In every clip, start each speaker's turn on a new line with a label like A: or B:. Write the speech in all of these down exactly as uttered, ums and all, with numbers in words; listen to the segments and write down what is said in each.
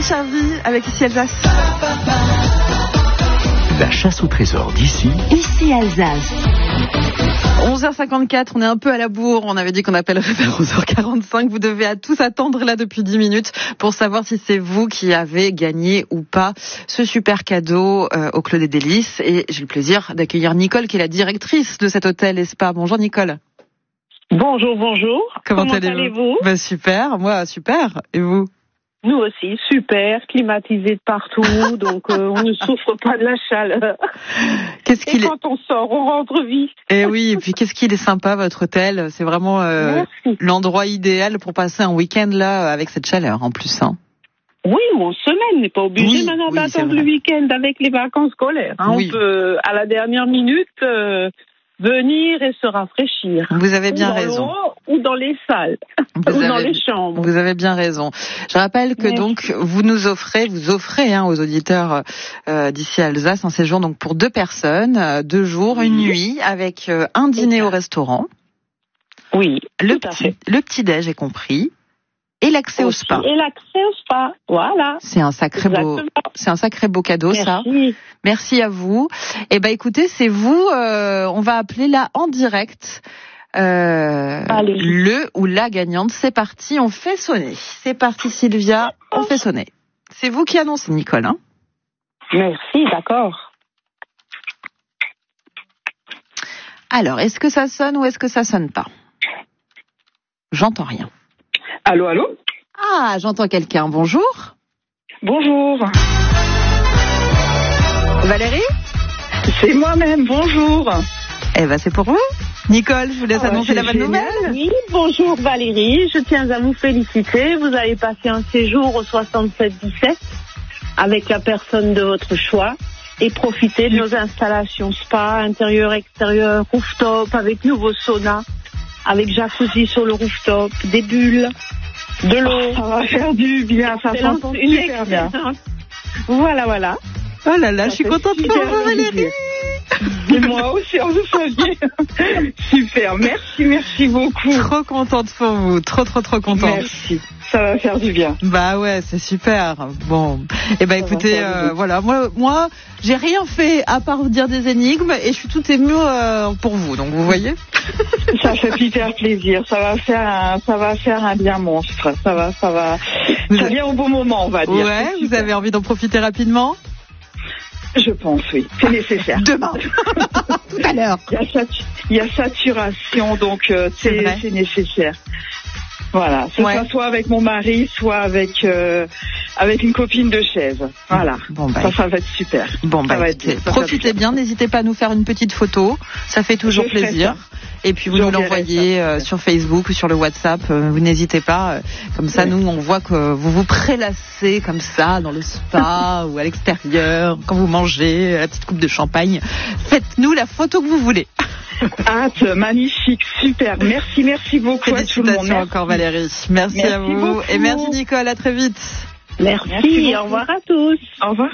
A: Charvy avec Ici Alsace.
B: La chasse au trésor d'ici.
C: Ici Alsace.
A: onze heures cinquante-quatre, on est un peu à la bourre. On avait dit qu'on appellerait vers onze heures quarante-cinq. Vous devez à tous attendre là depuis dix minutes pour savoir si c'est vous qui avez gagné ou pas ce super cadeau euh, au Clos des Délices. Et j'ai le plaisir d'accueillir Nicole, qui est la directrice de cet hôtel et spa. Bonjour Nicole.
D: Bonjour, bonjour.
A: Comment,
D: Comment
A: allez-vous,
D: allez-vous
A: bah, super, moi super. Et vous?
D: Nous aussi, super, climatisé de partout, donc euh, on ne souffre pas de la chaleur.
A: Qu'est-ce qu'il
D: et
A: est...
D: quand on sort, on rentre vite.
A: Et oui, et puis qu'est-ce qu'il est sympa votre hôtel. C'est vraiment euh, l'endroit idéal pour passer un week-end là avec cette chaleur en plus. Hein.
D: Oui, ou en semaine, on n'est pas obligé
A: oui,
D: maintenant
A: oui,
D: d'attendre le week-end avec les vacances scolaires. Hein.
A: Oui.
D: On peut, à la dernière minute, euh, venir et se rafraîchir.
A: Vous avez bien
D: ou dans
A: raison.
D: l'eau, ou dans les salles,
A: vous
D: ou
A: avez,
D: dans les chambres.
A: Vous avez bien raison. Je rappelle que
D: Merci.
A: donc vous nous offrez, vous offrez hein, aux auditeurs euh, d'ici Alsace un séjour donc pour deux personnes, euh, deux jours, oui. une nuit, avec euh, un dîner au restaurant.
D: Oui,
A: le
D: tout à
A: petit,
D: fait.
A: le petit déj est compris. Et l'accès
D: Aussi.
A: au spa.
D: Et l'accès au spa, voilà.
A: C'est un sacré
D: Exactement.
A: beau, c'est un sacré beau cadeau,
D: Merci.
A: ça. Merci à vous. Eh ben, écoutez, c'est vous. Euh, on va appeler là en direct euh, le ou la gagnante. C'est parti, on fait sonner. C'est parti, Sylvia, on fait sonner. C'est vous qui annoncez, Nicole. Hein.
D: Merci, d'accord.
A: Alors, est-ce que ça sonne ou est-ce que ça sonne pas? J'entends rien.
D: Allô, allô?
A: Ah, j'entends quelqu'un. Bonjour.
D: Bonjour.
A: Valérie?
D: C'est moi-même, bonjour.
A: Eh ben, c'est pour vous. Nicole, je vous laisse
D: ah,
A: annoncer la bonne
D: génial.
A: nouvelle.
D: Oui, bonjour Valérie, je tiens à vous féliciter. Vous avez passé un séjour au soixante-sept dix-sept avec la personne de votre choix et profiter de nos installations spa, intérieur, extérieur, rooftop, avec nouveau sauna, avec jacuzzi sur le rooftop, des bulles, de l'eau.
E: Ça va faire du bien, ça s'entend super bien.
D: Voilà, voilà.
A: Oh là là, ça je suis contente pour vous, Valérie.
E: Et moi aussi, vous saviez. Super, merci, merci beaucoup.
A: Trop contente pour vous, trop, trop, trop contente.
E: Merci, ça va faire du bien.
A: Bah ouais, c'est super. Bon, et eh ben écoutez, euh, voilà, moi, moi, j'ai rien fait à part vous dire des énigmes et je suis tout émue euh, pour vous. Donc vous voyez.
E: Ça fait hyper plaisir. Ça va faire, un, ça va faire un bien monstre. Ça va, ça va.
A: Vous
E: ça
A: avez...
E: vient au bon moment, on va dire.
A: Ouais, vous avez envie d'en profiter rapidement?
E: Je pense, oui. C'est nécessaire.
A: Demain. Tout à l'heure.
E: Il y a, satu- il y a saturation, donc euh, c'est, c'est, c'est nécessaire. Voilà. Que
A: ouais.
E: ça soit avec mon mari, soit avec euh, avec une copine de chaise. Voilà.
A: Bon, bah,
E: ça, ça va être super.
A: Bon, bah,
E: ça va
A: écoutez,
E: être, ça
A: profitez bien. N'hésitez pas à nous faire une petite photo. Ça fait toujours
E: Je
A: plaisir. Et puis vous
E: Je
A: nous l'envoyez euh, sur Facebook ou sur le WhatsApp. Euh, vous n'hésitez pas. Euh, comme ça, ouais. Nous, on voit que vous vous prélassez comme ça dans le spa ou à l'extérieur, quand vous mangez, la petite coupe de champagne. Faites-nous la photo que vous voulez.
E: Hâte, magnifique, super. Merci, merci beaucoup à tout le monde.
A: Félicitations encore Valérie. Merci, merci à vous. Beaucoup. Et merci Nicole, à très vite.
D: Merci, merci au revoir à tous.
E: Au revoir.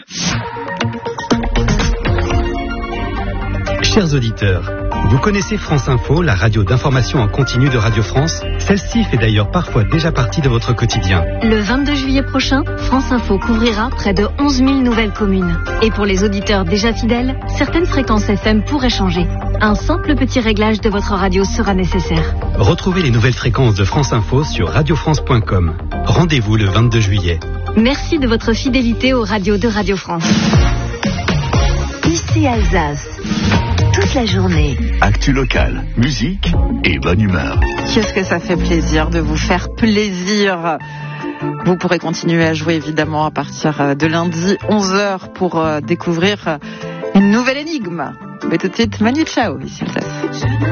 F: Chers auditeurs, vous connaissez France Info, la radio d'information en continu de Radio France? Celle-ci fait d'ailleurs parfois déjà partie de votre quotidien.
C: Le vingt-deux juillet prochain, France Info couvrira près de onze mille nouvelles communes. Et pour les auditeurs déjà fidèles, certaines fréquences F M pourraient changer. Un simple petit réglage de votre radio sera nécessaire.
F: Retrouvez les nouvelles fréquences de France Info sur radio france point com. Rendez-vous le vingt-deux juillet.
C: Merci de votre fidélité aux radios de Radio France.
G: Ici Alsace. Toute la journée.
B: Actu locale, musique et bonne humeur.
A: Qu'est-ce que ça fait plaisir de vous faire plaisir. Vous pourrez continuer à jouer évidemment à partir de lundi onze heures pour découvrir une nouvelle énigme. Mais tout de suite, Manu Chao ici.